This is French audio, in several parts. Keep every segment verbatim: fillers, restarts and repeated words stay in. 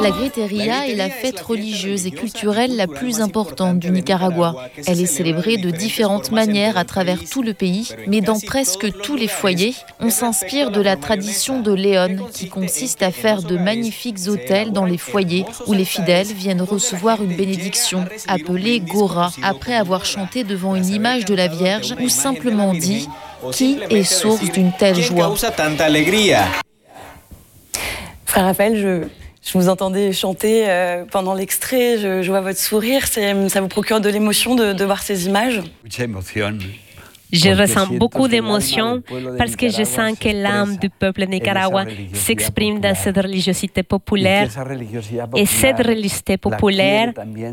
La Gritería est la fête religieuse et culturelle la plus importante du Nicaragua. Elle est célébrée de différentes manières à travers tout le pays, mais dans presque tous les foyers, on s'inspire de la tradition de Léon, qui consiste à faire de magnifiques autels dans les foyers où les fidèles viennent recevoir une bénédiction, appelée Gora, après avoir chanté devant une image de la Vierge ou simplement dit « Qui est source d'une telle joie ?» Frère Raphaël, je... Je vous entendais chanter euh, pendant l'extrait, je, je vois votre sourire, ça vous procure de l'émotion de, de voir ces images? Je ressens beaucoup d'émotion parce que je sens que l'âme du peuple nicaragua s'exprime dans cette religiosité populaire. Et cette religiosité populaire,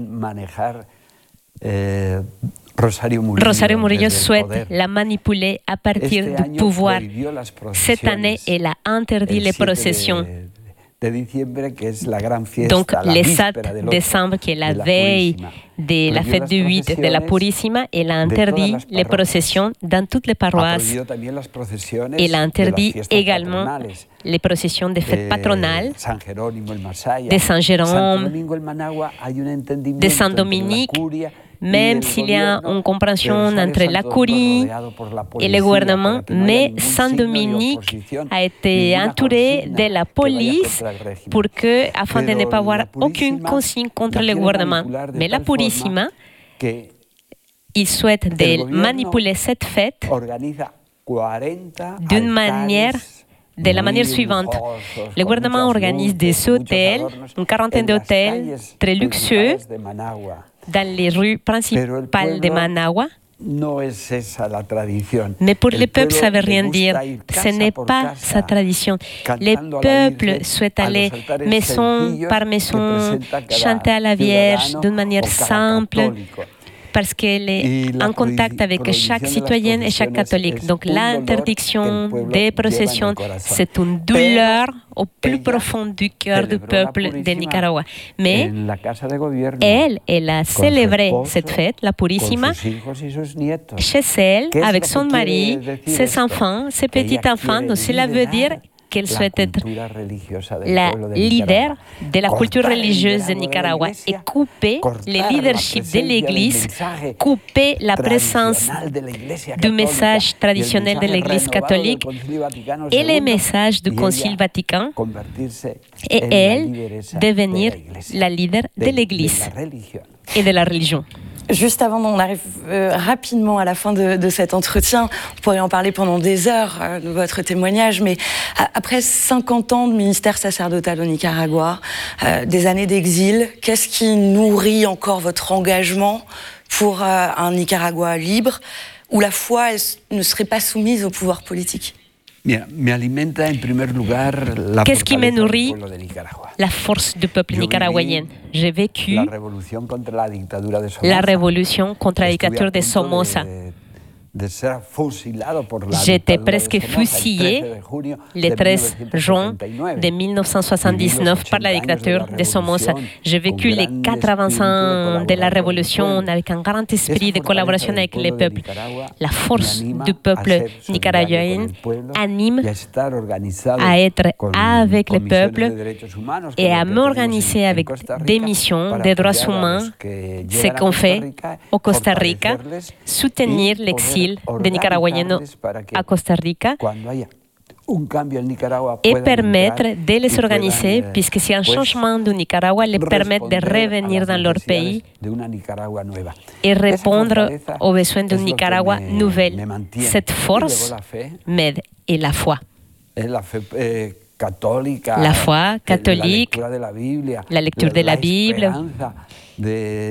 Rosario Murillo souhaite la manipuler à partir du pouvoir. Cette année, elle a interdit les processions. Donc, le sept décembre, qui est la veille de la fête du huit de la Purissima, elle a interdit les processions dans toutes les paroisses. Elle a interdit également les processions des fêtes patronales, de Saint-Jérôme, de Saint-Dominique, même s'il y a une compréhension entre la Curie et le gouvernement, mais Saint-Dominique a été entouré de la police pour que, afin de ne pas avoir aucune consigne contre le gouvernement. Mais la Purissima, il souhaite de manipuler cette fête d'une manière de la manière suivante. Le gouvernement organise des hôtels, une quarantaine d'hôtels très luxueux, dans les rues principales de Managua. Mais pour le peuple, ça ne veut rien dire. Ce n'est pas sa tradition. Les peuples souhaitent aller maison par maison, chanter à la Vierge d'une manière simple, parce qu'elle est en contact avec chaque citoyen et chaque catholique. Donc l'interdiction des processions, c'est une douleur au plus profond du cœur du peuple de Nicaragua. Mais elle, elle a célébré cette fête, la Purissima, chez elle, avec son mari, ses enfants, ses petits-enfants. Donc cela veut dire qu'elle souhaite être la leader de la culture religieuse de Nicaragua et couper le leadership de l'Église, couper la présence du message traditionnel de l'Église catholique et les messages du Concile Vatican, et elle devenir la leader de l'Église et de la religion. Juste avant, on arrive euh, rapidement à la fin de, de cet entretien. On pourrait en parler pendant des heures euh, de votre témoignage, mais à, après cinquante ans de ministère sacerdotal au Nicaragua, euh, des années d'exil, qu'est-ce qui nourrit encore votre engagement pour euh, un Nicaragua libre, où la foi elle, ne serait pas soumise au pouvoir politique? Qu'est-ce qui me nourrit? La force du peuple nicaraguayen. J'ai vécu la révolution contre la dictature de Somoza. J'étais presque fusillé le treize juin de mille neuf cent soixante-dix-neuf par la dictature de Somoza. J'ai vécu les quatre-vingts ans de la révolution avec un grand esprit de collaboration avec le peuple. La force du peuple nicaraguayen anime à être avec le peuple et à m'organiser avec des missions des droits humains, ce qu'on fait au Costa Rica, soutenir l'exil des Nicaraguayens à Costa Rica et permettre de les organiser, puisque c'est un changement du Nicaragua, les permettre de revenir dans leur pays et répondre aux besoins d'un Nicaragua nouvelle. Cette force m'aide et la foi. La foi catholique, la lecture de la Bible,